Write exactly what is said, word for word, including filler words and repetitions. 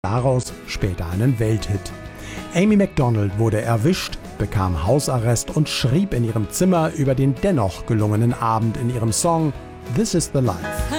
daraus später einen Welthit. Amy Macdonald wurde erwischt, bekam Hausarrest und schrieb in ihrem Zimmer über den dennoch gelungenen Abend in ihrem Song This is the Life.